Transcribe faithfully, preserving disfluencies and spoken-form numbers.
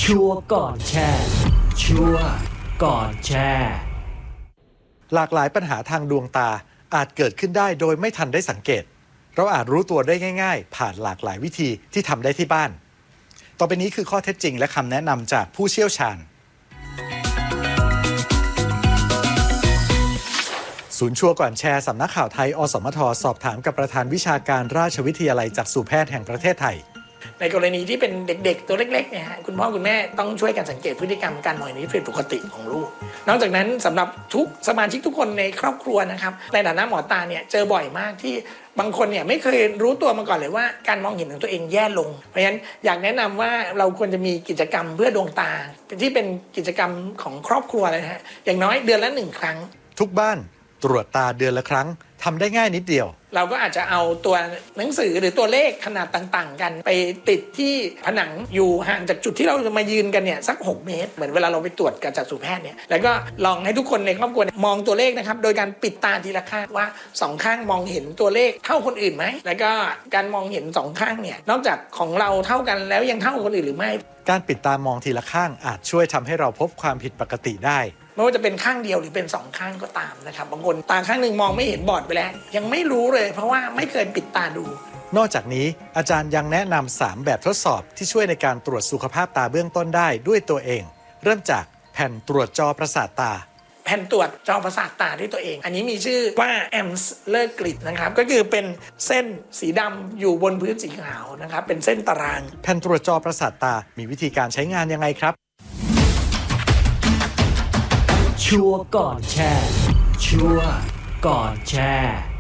ชัวร์ก่อนแชร์ชัวร์ก่อนแชร์หลากหลายปัญหาทางดวงตาอาจเกิดขึ้นได้โดยไม่ทันได้สังเกตเราอาจรู้ตัวได้ง่ายๆผ่านหลากหลายวิธีที่ทำได้ที่บ้านต่อไปนี้คือข้อเท็จจริงและคำแนะนำจากผู้เชี่ยวชาญศูนย์ชัวร์ก่อนแชร์สำนักข่าวไทยอสมทสอบถามกับประธานวิชาการราชวิทยาลัยจักษุแพทย์แห่งประเทศไทยในกรณีที่เป็นเด็กๆตัวเล็กๆเนี่ยฮะคุณพ่อคุณแม่ต้องช่วยกันสังเกตพฤติกรรมการมองเห็นที่ผิดปกติของลูกนอกจากนั้นสำหรับทุกสมาชิกทุกคนในครอบครัวนะครับในฐานะหมอตาเนี่ยเจอบ่อยมากที่บางคนเนี่ยไม่เคยรู้ตัวมาก่อนเลยว่าการมองเห็นของตัวเองแย่ลงเพราะฉะนั้นอยากแนะนำว่าเราควรจะมีกิจกรรมเพื่อดวงตาที่เป็นกิจกรรมของครอบครัวเลยฮะอย่างน้อยเดือนละหนึ่งครั้งทุกบ้านตรวจตาเดือนละครั้งทำได้ง่ายนิดเดียวเราก็อาจจะเอาตัวหนังสือหรือตัวเลขขนาดต่างๆกันไปติดที่ผนังอยู่ห่างจากจุดที่เราจะมายืนกันเนี่ยสักหกเมตรเหมือนเวลาเราไปตรวจกับจักษุแพทย์เนี่ยแล้วก็ลองให้ทุกคนในครอบครัวมองตัวเลขนะครับโดยการปิดตาทีละข้างว่าสองข้างมองเห็นตัวเลขเท่าคนอื่นไหมแล้วก็การมองเห็นสองข้างเนี่ยนอกจากของเราเท่ากันแล้วยังเท่าคนอื่นหรือไม่การปิดตามองทีละข้างอาจช่วยทำให้เราพบความผิดปกติได้ไม่ว่าจะเป็นข้างเดียวหรือเป็นสองข้างก็ตามนะครับบางคนตาข้างหนึ่งมองไม่เห็นบอดไปแล้วยังไม่รู้เลยเพราะว่าไม่เคยปิดตาดูนอกจากนี้อาจารย์ยังแนะนำสามแบบทดสอบที่ช่วยในการตรวจสุขภาพตาเบื้องต้นได้ด้วยตัวเองเริ่มจากแผ่นตรวจจอประสาทตาแผ่นตรวจจอประสาทตาด้วยตัวเองอันนี้มีชื่อว่า เอ็ม เอส เลอร์กริดนะครับก็คือเป็นเส้นสีดำอยู่บนพื้นสีขาวนะครับเป็นเส้นตารางแผ่นตรวจจอประสาทตามีวิธีการใช้งานยังไงครับชัวร์ก่อนแชร์ชัวร์ก่อนแชร์